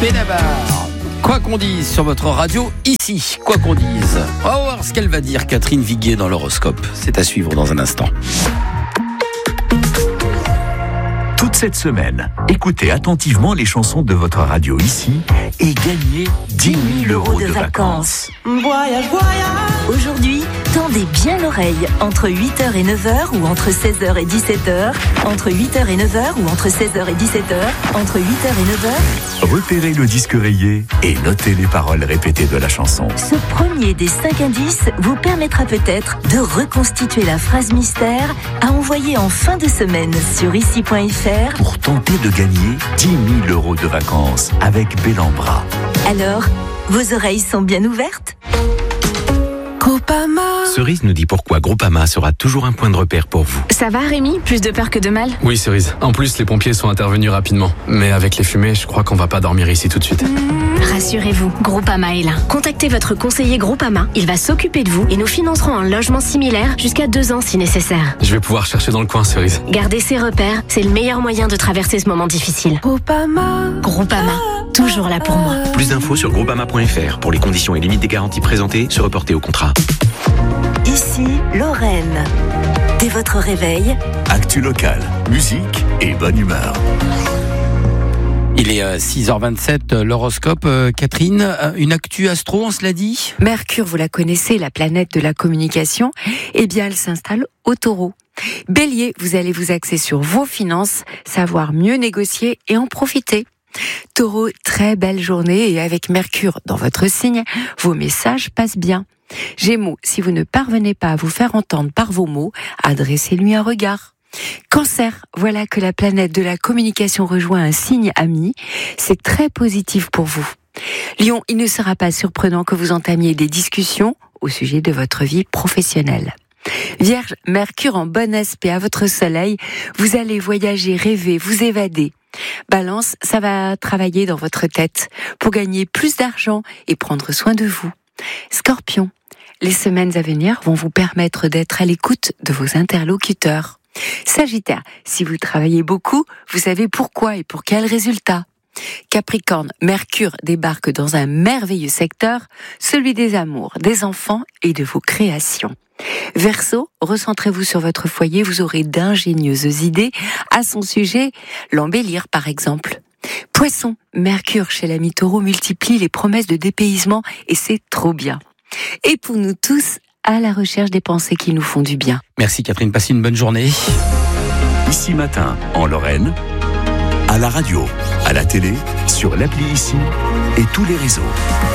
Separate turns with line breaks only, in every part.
Benabar. Quoi qu'on dise sur votre radio, ici, quoi qu'on dise. On va voir ce qu'elle va dire, Catherine Viguier, dans l'horoscope. C'est à suivre dans un instant.
Toute cette semaine, écoutez attentivement les chansons de votre radio ici et gagnez 10 000 € de vacances.
Voyage, voyage.
Aujourd'hui, tendez bien l'oreille entre 8h et 9h ou entre 16h et 17h, entre 8h et 9h ou entre 16h et 17h, entre 8h et 9h.
Repérez le disque rayé et notez les paroles répétées de la chanson.
Ce premier des 5 indices vous permettra peut-être de reconstituer la phrase mystère à envoyer en fin de semaine sur ici.fr
pour tenter de gagner 10 000 € de vacances avec Bellambra.
Alors, vos oreilles sont bien ouvertes ?
Groupama.
Cerise nous dit pourquoi Groupama sera toujours un point de repère pour vous.
Ça va Rémi ? Plus de peur que de mal ?
Oui Cerise, en plus les pompiers sont intervenus rapidement. Mais avec les fumées, je crois qu'on va pas dormir ici tout de suite.
Rassurez-vous, Groupama est là. Contactez votre conseiller Groupama, il va s'occuper de vous et nous financerons un logement similaire jusqu'à 2 ans si nécessaire.
Je vais pouvoir chercher dans le coin Cerise.
Garder ses repères, c'est le meilleur moyen de traverser ce moment difficile.
Groupama.
Groupama, toujours là pour moi.
Plus d'infos sur groupama.fr. Pour les conditions et limites des garanties présentées, se reporter au contrat.
Ici, Lorraine. Dès votre réveil,
Actu locale, musique et bonne humeur.
Il est 6h27, l'horoscope. Catherine, une actu astro, on se l'a dit ?
Mercure, vous la connaissez, la planète de la communication. Eh bien, elle s'installe au Taureau. Bélier, vous allez vous axer sur vos finances, savoir mieux négocier et en profiter. Taureau, très belle journée et avec Mercure dans votre signe, vos messages passent bien. Gémeaux, si vous ne parvenez pas à vous faire entendre par vos mots, adressez-lui un regard. Cancer, voilà que la planète de la communication rejoint un signe ami, c'est très positif pour vous. Lion, il ne sera pas surprenant que vous entamiez des discussions au sujet de votre vie professionnelle. Vierge, Mercure en bon aspect à votre soleil, vous allez voyager, rêver, vous évader. Balance, ça va travailler dans votre tête pour gagner plus d'argent et prendre soin de vous. Scorpion, les semaines à venir vont vous permettre d'être à l'écoute de vos interlocuteurs. Sagittaire, si vous travaillez beaucoup, vous savez pourquoi et pour quel résultat. Capricorne, Mercure débarque dans un merveilleux secteur, celui des amours, des enfants et de vos créations. Verseau, recentrez-vous sur votre foyer, vous aurez d'ingénieuses idées à son sujet, l'embellir par exemple. Poisson, Mercure chez l'ami Taureau multiplie les promesses de dépaysement et c'est trop bien. Et pour nous tous, à la recherche des pensées qui nous font du bien.
Merci Catherine, passez une bonne journée.
Ici matin, en Lorraine, à la radio, à la télé, sur l'appli Ici et tous les réseaux.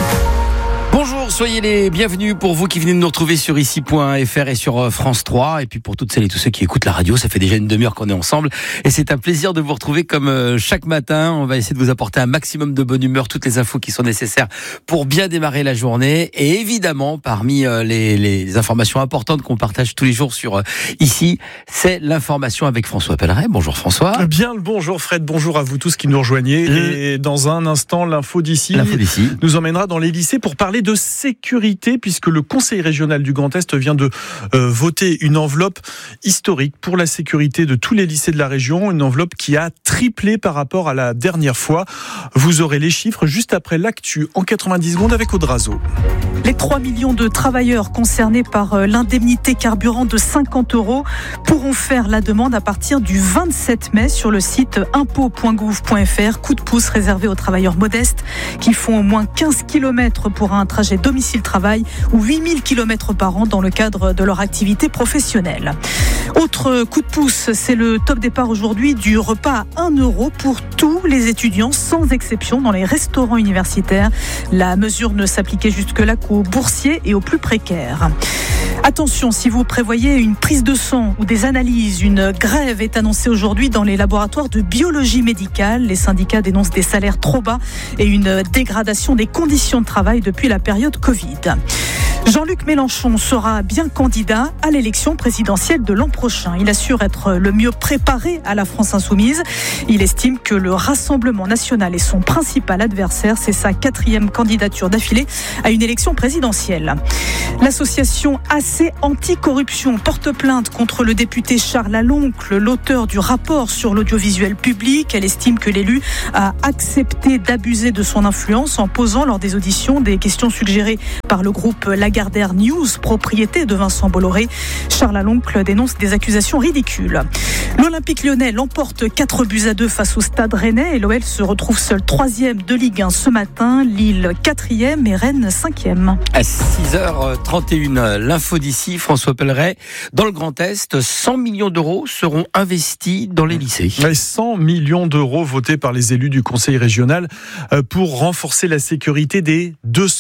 Bonjour, soyez les bienvenus pour vous qui venez de nous retrouver sur ici.fr et sur France 3. Et puis pour toutes celles et tous ceux qui écoutent la radio, ça fait déjà une demi-heure qu'on est ensemble. Et c'est un plaisir de vous retrouver comme chaque matin. On va essayer de vous apporter un maximum de bonne humeur, toutes les infos qui sont nécessaires pour bien démarrer la journée. Et évidemment, parmi les informations importantes qu'on partage tous les jours sur ici, c'est l'information avec François Pelleret. Bonjour François.
Bien le bonjour Fred, bonjour à vous tous qui nous rejoignez. Et dans un instant, l'info d'ici nous emmènera dans les lycées pour parler de sécurité, puisque le Conseil régional du Grand Est vient de voter une enveloppe historique pour la sécurité de tous les lycées de la région, une enveloppe qui a triplé par rapport à la dernière fois. Vous aurez les chiffres juste après l'actu en 90 secondes avec Audrazo.
Les 3 millions de travailleurs concernés par l'indemnité carburant de 50 € pourront faire la demande à partir du 27 mai sur le site impôts.gouv.fr. Coup de pouce réservé aux travailleurs modestes qui font au moins 15 km pour un trajet domicile-travail ou 8000 km par an dans le cadre de leur activité professionnelle. Autre coup de pouce, c'est le top départ aujourd'hui du repas à 1 € pour tous les étudiants, sans exception, dans les restaurants universitaires. La mesure ne s'appliquait jusque-là qu'aux boursiers et aux plus précaires. Attention, si vous prévoyez une prise de sang ou des analyses, une grève est annoncée aujourd'hui dans les laboratoires de biologie médicale. Les syndicats dénoncent des salaires trop bas et une dégradation des conditions de travail depuis la période Covid. Jean-Luc Mélenchon sera bien candidat à l'élection présidentielle de l'an prochain. Il assure être le mieux préparé à la France insoumise. Il estime que le Rassemblement national est son principal adversaire. C'est sa 4e candidature d'affilée à une élection présidentielle. L'association AC Anticorruption porte plainte contre le député Charles Laloncle, l'auteur du rapport sur l'audiovisuel public. Elle estime que l'élu a accepté d'abuser de son influence en posant lors des auditions des questions suggérées par le groupe Lagardère News, propriété de Vincent Bolloré. Charles Laloncle dénonce des accusations ridicules. L'Olympique lyonnais l'emporte 4-2 face au Stade Rennais et l'OL se retrouve seul 3e de Ligue 1 ce matin. Lille 4e et Rennes 5e.
À 6h31, l'info d'ici, François Pelleret. Dans le Grand Est, 100 millions d'euros seront investis dans les lycées.
100 millions d'euros votés par les élus du Conseil régional pour renforcer la sécurité des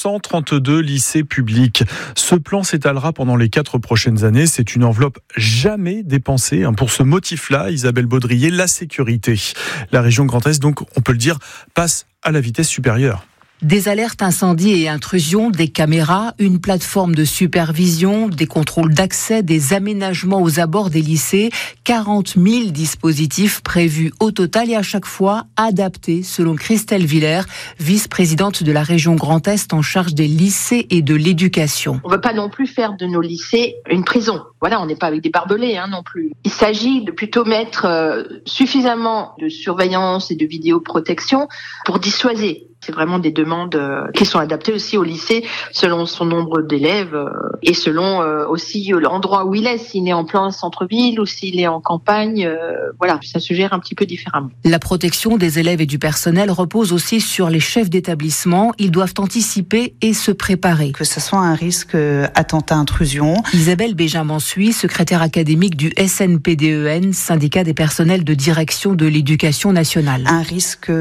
232 lycées publics. Ce plan s'étalera pendant les 4 prochaines années. C'est une enveloppe jamais dépensée. Pour ce motif-là, Isabelle Baudrier, la sécurité. La région Grand Est, donc, on peut le dire, passe à la vitesse supérieure.
Des alertes incendie et intrusion, des caméras, une plateforme de supervision, des contrôles d'accès, des aménagements aux abords des lycées, 40 000 dispositifs prévus au total et à chaque fois adaptés selon Christelle Villers, vice-présidente de la région Grand Est en charge des lycées et de l'éducation.
On ne veut pas non plus faire de nos lycées une prison. Voilà, on n'est pas avec des barbelés non plus. Il s'agit de plutôt mettre suffisamment de surveillance et de vidéoprotection pour dissuader. C'est vraiment des demandes qui sont adaptées aussi au lycée selon son nombre d'élèves et selon aussi l'endroit où il est, s'il est en plein centre-ville ou s'il est en campagne. Voilà, ça se gère un petit peu différemment.
La protection des élèves et du personnel repose aussi sur les chefs d'établissement. Ils doivent anticiper et se préparer.
Que ce soit un risque attentat-intrusion.
Isabelle Béjamin-Suy, secrétaire académique du SNPDEN, syndicat des personnels de direction de l'éducation nationale.
Un risque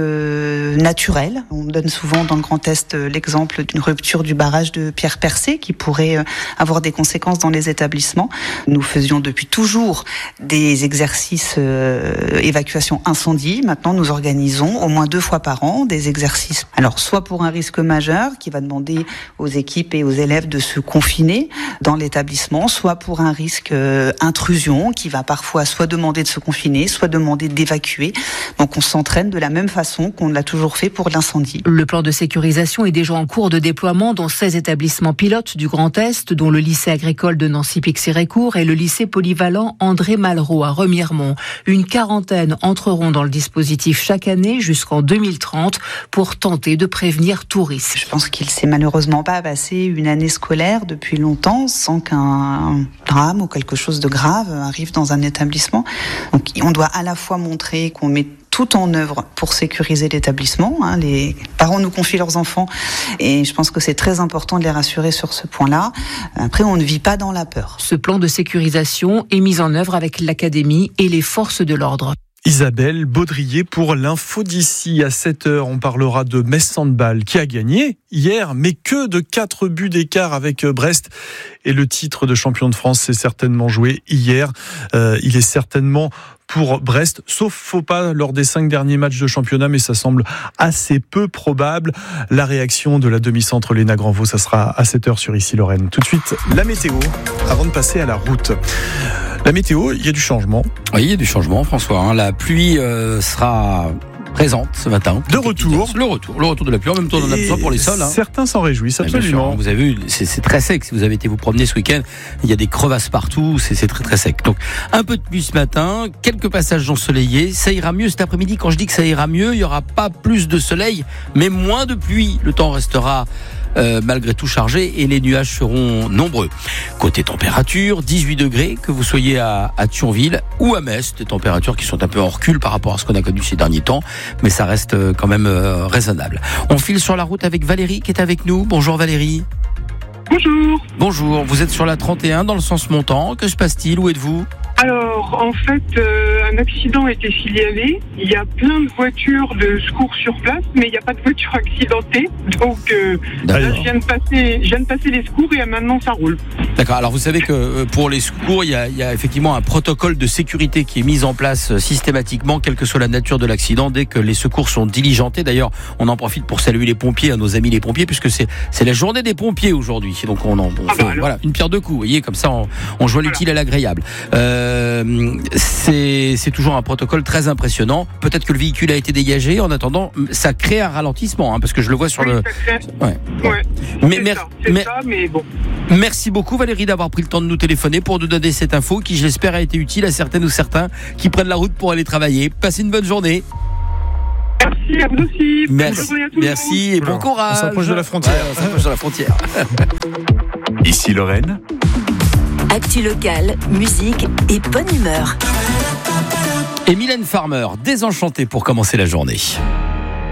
naturel. On donne souvent dans le Grand Est l'exemple d'une rupture du barrage de Pierre Percé qui pourrait avoir des conséquences dans les établissements. Nous faisions depuis toujours des exercices évacuation incendie. Maintenant, nous organisons au moins 2 fois par an des exercices. Alors, soit pour un risque majeur qui va demander aux équipes et aux élèves de se confiner dans l'établissement, soit pour un risque intrusion qui va parfois soit demander de se confiner, soit demander d'évacuer. Donc, on s'entraîne de la même façon qu'on l'a toujours fait pour l'incendie.
Le plan de sécurisation est déjà en cours de déploiement dans 16 établissements pilotes du Grand Est, dont le lycée agricole de Nancy-Pixérécourt et le lycée polyvalent André Malraux à Remiremont. Une quarantaine entreront dans le dispositif chaque année jusqu'en 2030 pour tenter de prévenir tout risque.
Je pense qu'il ne s'est malheureusement pas passé une année scolaire depuis longtemps sans qu'un drame ou quelque chose de grave arrive dans un établissement. Donc on doit à la fois montrer qu'on met tout en œuvre pour sécuriser l'établissement. Les parents nous confient leurs enfants et je pense que c'est très important de les rassurer sur ce point-là. Après, on ne vit pas dans la peur.
Ce plan de sécurisation est mis en œuvre avec l'académie et les forces de l'ordre.
Isabelle Baudrier pour l'info d'ici. À 7h, on parlera de Metz Handball qui a gagné hier, mais que de 4 buts d'écart avec Brest. Et le titre de champion de France s'est certainement joué hier. Il est certainement pour Brest, sauf faux pas lors des 5 derniers matchs de championnat, mais ça semble assez peu probable. La réaction de la demi-centre Léna Granvaux, ça sera à 7h sur Ici Lorraine. Tout de suite, la météo, avant de passer à la route. La météo, il y a du changement.
Oui, il y a du changement, François. La pluie sera présente ce matin.
Le retour
de la pluie. En même temps, on en a besoin pour les sols.
Certains s'en réjouissent, absolument.
Vous avez vu, c'est très sec. Si vous avez été vous promener ce week-end, il y a des crevasses partout. C'est très très sec. Donc, un peu de pluie ce matin, quelques passages ensoleillés. Ça ira mieux cet après-midi. Quand je dis que ça ira mieux, il n'y aura pas plus de soleil, mais moins de pluie. Le temps restera malgré tout chargé et les nuages seront nombreux. Côté température, 18 degrés, que vous soyez à Thionville ou à Metz, des températures qui sont un peu en recul par rapport à ce qu'on a connu ces derniers temps, mais ça reste quand même raisonnable. On file sur la route avec Valérie qui est avec nous. Bonjour Valérie.
Bonjour.
Bonjour, vous êtes sur la 31 dans le sens montant. Que se passe-t-il? Où êtes-vous?
Alors, en fait, un accident a été signalé. Il y a plein de voitures de secours sur place, mais il n'y a pas de voiture accidentée. Donc là, je viens de passer les secours et maintenant ça roule.
D'accord. Alors vous savez que pour les secours, il y a effectivement un protocole de sécurité qui est mis en place systématiquement, quelle que soit la nature de l'accident, dès que les secours sont diligentés. D'ailleurs, on en profite pour saluer les pompiers, nos amis les pompiers, puisque c'est la journée des pompiers aujourd'hui. Donc on fait voilà, une pierre deux coups. Vous voyez, comme ça on joint l'utile à l'agréable. C'est toujours un protocole très impressionnant. Peut-être que le véhicule a été dégagé. En attendant, ça crée un ralentissement, parce que je le vois sur le.
Ouais. Mais bon.
Merci beaucoup Valérie d'avoir pris le temps de nous téléphoner pour nous donner cette info qui, je l'espère, a été utile à certaines ou certains qui prennent la route pour aller travailler. Passez une bonne journée.
Merci à vous aussi.
Merci et bon courage.
On s'approche de la frontière.
Ouais, on s'approche de la frontière.
Ici Lorraine.
Actu locale, musique et bonne humeur.
Et Mylène Farmer, désenchantée pour commencer la journée.